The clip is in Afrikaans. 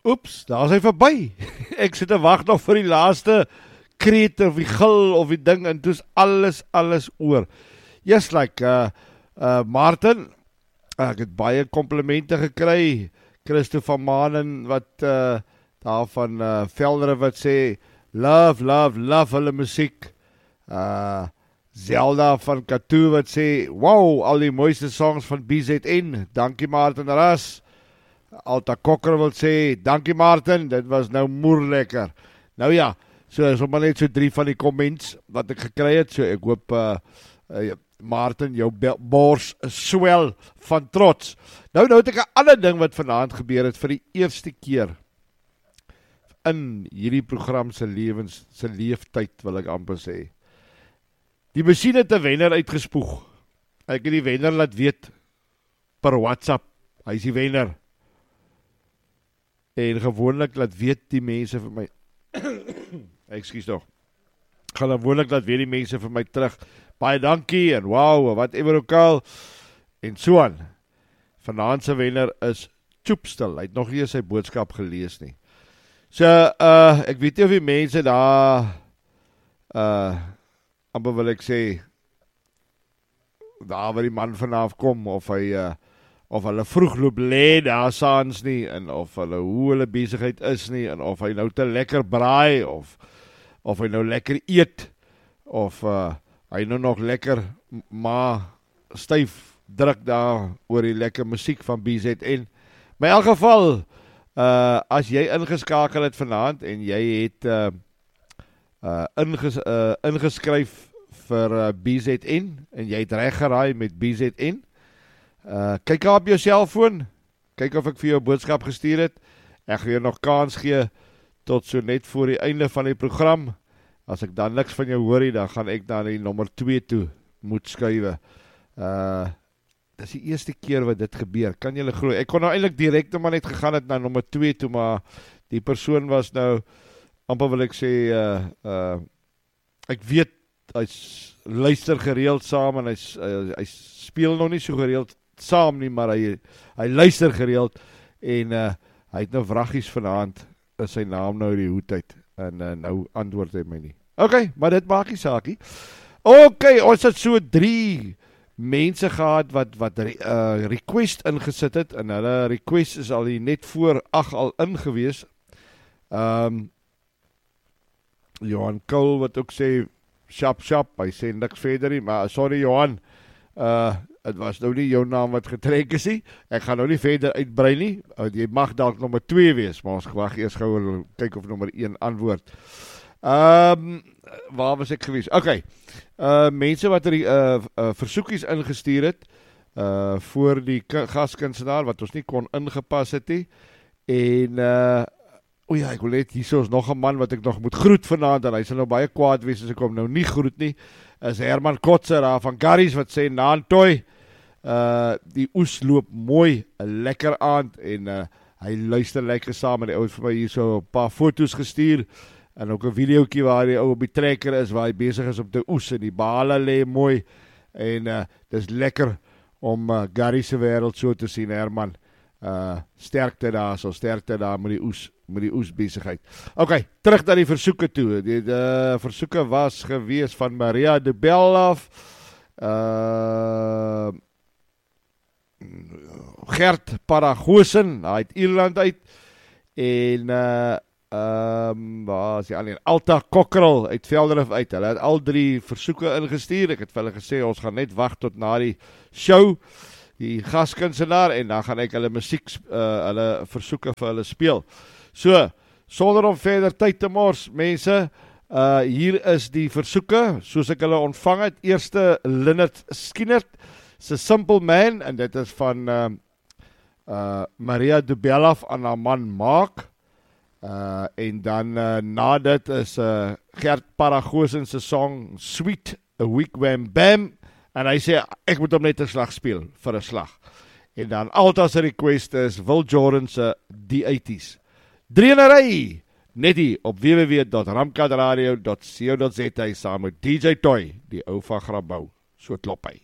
Oeps, daar is hy verby. Ek sit te wag nog vir die laaste kreet of die gil of die ding en toe's alles oor. Yes, like, Martin, ek het baie komplimente gekry. Christo van Manen wat daar van Veldere wat sê, love hulle musiek. Zelda van Katoe wat sê, wow, al die mooiste songs van BZN, dankie Martin Ras. Alta Kokker wil sê, dankie Martin, dit was nou moerlekker. Nou ja, so is maar net so 3 van die comments wat ek gekry het, so ek hoop Martin, jou bors swel van trots. Nou het ek 'n ander ding wat vanaand gebeur het vir die eerste keer in hierdie program se leeftyd, wil ek amper sê. Die masjien het 'n wenner uitgespoeg. Ek het die wenner laat weet per WhatsApp. Hy is die wenner. En gewoonlik laat weet die mense vir my ekskuus tog. Gaan gewoonlik laat weet die mense vir my terug. Baie dankie en wow, whatever ook al. En so aan. Vanaand se wenner is Choopstil. Hy het nog nie sy boodskap gelees nie. So, ek weet nie of die mense daar amper wil ek sê daar waar die man vanaf kom of hy of hulle vroeg loop lê daar saans nie en of hulle hoe hulle besigheid is nie en of hy nou te lekker braai of hy nou lekker eet of hy nou nog lekker maar styf druk daar oor die lekker musiek van BZN. Maar in elk geval as jy ingeskakel het vanaand en jy het ingeskryf vir BZN en jy het reg geraai met BZN, kyk op jou selfoon, kyk of ek vir jou boodskap gestuur het. Ek gaan jou nog kans gee tot so net voor die einde van die program. As ek dan niks van jou hoor, dan gaan ek na die nommer 2 toe moet skuiwe. Dit is die eerste keer wat dit gebeur, kan julle glo. Ek kon nou eintlik direk maar net gegaan het na nommer 2 toe, maar die persoon was nou, amper wil ek sê, ek weet, hy luister gereeld saam en hy speel nog nie so gereeld saam nie, maar hy luister gereeld en hy het nou vraggies vanaand is sy naam nou die hoed uit en nou antwoord hy my nie. Ok, maar dit maak nie saakie. Ok, ons het so 3 mense gehad wat request ingesit het en hulle request is al net voor 8 al ingewees. Johan Kool wat ook sê Shap, hy sê niks verder nie, maar sorry Johan, het was nou nie jou naam wat getrek is nie, ek gaan nou nie verder uitbrei nie, jy mag dalk nommer 2 wees, maar ons gewag eers gou kyk of nommer 1 antwoord. Waar was ek gewees? Ok, mense wat versoekies ingestuur het, voor die gaskunstenaar, wat ons nie kon ingepas het nie, en o ja, ek wil net, hier is nog 'n man wat ek nog moet groet vanaand, en hy sal nou baie kwaad wees as ek hom nou nie groet nie, is Herman Kotzer daar van Garries, wat sê, Naantoi, die oes loop mooi, 'n lekker aand, en hy luister lekker saam, en die ou het vir my hier so 'n paar foto's gestuur, en ook 'n videoetjie waar die ou op die trekker is, waar hy besig is om te oes, en die bale lê mooi, en dis lekker om Garries se wêreld so te sien, Herman, sterkte daar met die oesbesigheid. Ok, terug na die versoeke toe. Die versoeke was gewees van Maria de Belhoff, Gert Paragosen, hy het Ierland uit, en waar is die alleen? Alta Kokkerel uit Velderif uit. Hulle het al 3 versoeke ingestuur. Ek het vir hulle gesê, ons gaan net wag tot na die show, die gaskunstenaar, en dan gaan ek hulle musiek, hulle versoeke vir hulle speel. So, sonder om verder tyd te mors, mense, hier is die versoeke, soos ek hulle ontvang het. Eerste, Lynette Skinnert, se Simple Man, en dit is van Maria de Belhoff aan haar man Mark, en dan na dit is Gert Paragosen se song Sweet, A Week Wham Bam, en hy sê, ek moet hom net 'n slag speel, vir 'n slag. En dan Alta se request is Will Jordan se Die 80s. 3 in 'n ry, net hier op www.ramkadradio.co.za saam met DJ Toy, die ou van Grabouw. So klop hy.